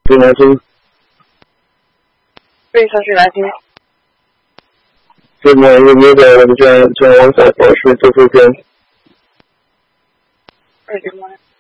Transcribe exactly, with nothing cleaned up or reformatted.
对来听。 对，程序来听。 Good morning, you guys. John, John, what's up? What's your difference? Hey, good morning.